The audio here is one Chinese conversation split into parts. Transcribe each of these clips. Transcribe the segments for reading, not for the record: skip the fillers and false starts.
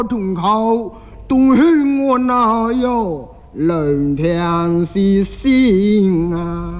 同口，东去我哪有冷天是心啊？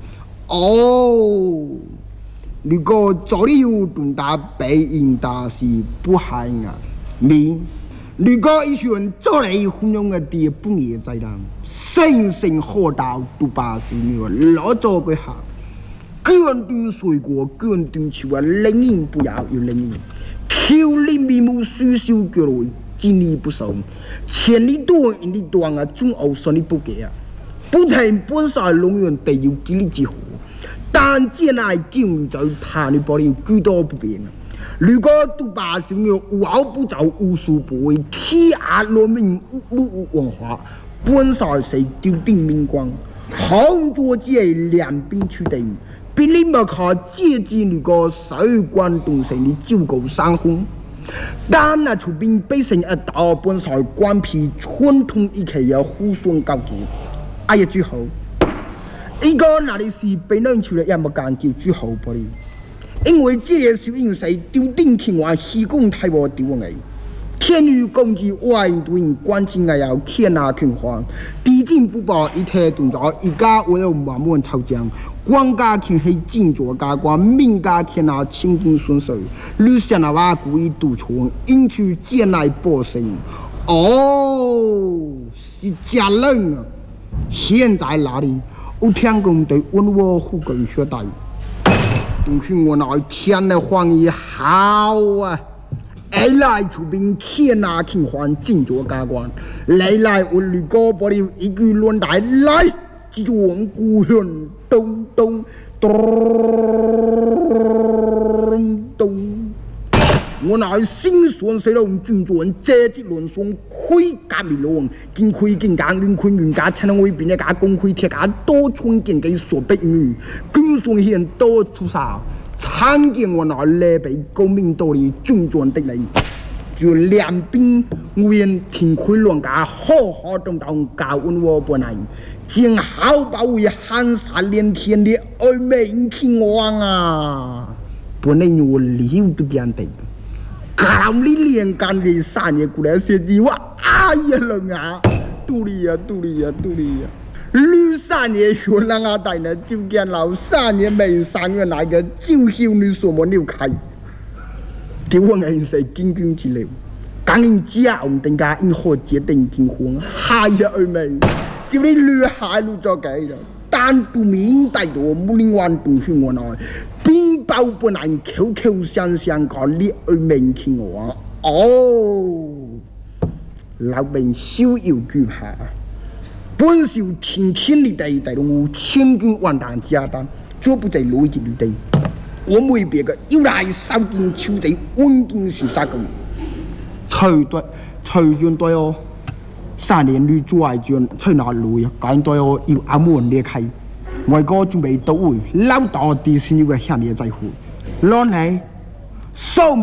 哦，如果早里有东大北应大是不害啊，你。如果一群人做来弘扬的地不业在人，生生活到都把是你老早个下，个人对水果，个人对树啊，冷饮不要有冷饮，口里面目水手脚落，精力不松，千里多人里多啊，总后算你不给啊，不停本晒龙源地有几里之好，但见来见就他你保你居多不便啊。如果都把什么无后不走无数不会欺压落民无文化，本晒是丢定明光，杭州这两边取定，比你们靠接近那个水关东城的九狗三分，但那出兵百姓一到本晒关皮传统一起要互相交结，哎呀最好，一个那里是被人出来也没敢叫最好不哩。因为这个小因是丢定情话，西贡太无丢的。天雨公鸡外对关心的要天拿天荒，地震不保一天动作，一家我有慢慢吵架，官家天黑静坐家官，民家天拿清净顺水，吕县那话故意杜错，引去见来百姓。哦，是家人啊！现在哪里有天公对问我虎狗学带？东去我那天的黄衣好啊！哎来出兵天拿天还静坐家官，来我吕哥把你一句乱带来，记住我们故乡咚咚咚咚。我那心酸谁拢军专这几轮双开革命路，经开经干经开人家才能为别人家公开铁家多春经给所被语，军双现多出啥？参见我那来被国民党的军专的人，就两边原挺开乱家好好动动教问我不来，正好把为喊杀连天的爱美天王啊！不能我理由不变的。刚你连干的3年过来设计我，哎呀人啊，肚里呀，绿3年学人啊带呢，就见老3年没3月那个就修你什么扭开，给我硬是斤斤之流，刚因家我们等家因何决定结婚，嗨呀二妹，就你女孩路做给了。单独明代多木林湾东去我那，冰包不难口口声声讲你二面听我哦，老兵小有惧怕，本受天天的带动我千军万党加单，绝不在逻辑里的。我没别个又来烧金秋的稳定是啥个？随军队哦。3年女主外军去哪路呀？赶到要阿门裂开，外国准备到位，老大地是一个向你在乎，老来手。